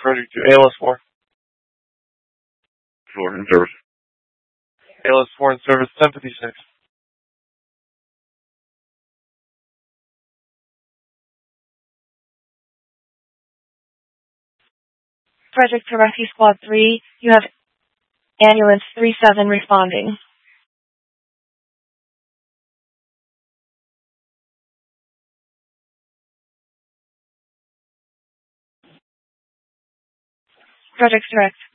Frederick to ALS4. 4 in service. ALS4 in service, 1056. Frederick to Rescue Squad 3, you have Ambulance 37 responding. Frederick's direct.